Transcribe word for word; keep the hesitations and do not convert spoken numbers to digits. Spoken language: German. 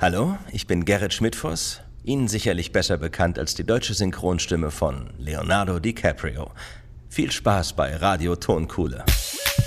Hallo, ich bin Gerrit Schmidtfuss, Ihnen sicherlich besser bekannt als die deutsche Synchronstimme von Leonardo DiCaprio. Viel Spaß bei Radio Tonkuhle.